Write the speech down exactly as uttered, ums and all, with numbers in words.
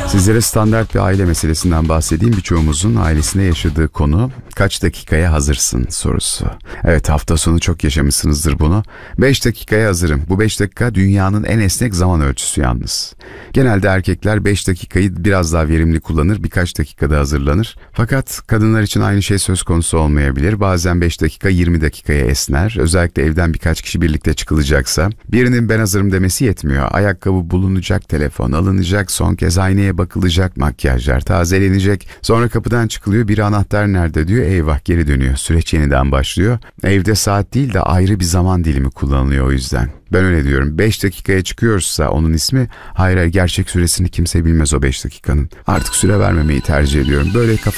Sizlere standart bir aile meselesinden bahsedeyim. Birçoğumuzun ailesinde yaşadığı konu kaç dakikaya hazırsın sorusu. Evet, hafta sonu çok yaşamışsınızdır bunu. beş dakikaya hazırım. Bu beş dakika dünyanın en esnek zaman ölçüsü yalnız. Genelde erkekler beş dakikayı biraz daha verimli kullanır, birkaç dakikada hazırlanır. Fakat kadınlar için aynı şey söz konusu olmayabilir. Bazen beş dakika yirmi dakikaya esner. Özellikle evden birkaç kişi birlikte çıkılacaksa. Birinin ben hazırım demesi yetmiyor. Ayakkabı bulunacak, telefon alınacak, son kez aynaya bakılacak, makyajlar tazelenecek. Sonra kapıdan çıkılıyor, biri anahtar nerede diyor, eyvah geri dönüyor. Süreç yeniden başlıyor. Evde saat değil de ayrı bir zaman dilimi kullanılıyor o yüzden. Ben öyle diyorum. beş dakikaya çıkıyorsa onun ismi, hayır hayır gerçek süresini kimse bilmez o beş dakikanın. Artık süre vermemeyi tercih ediyorum. Böyle kafa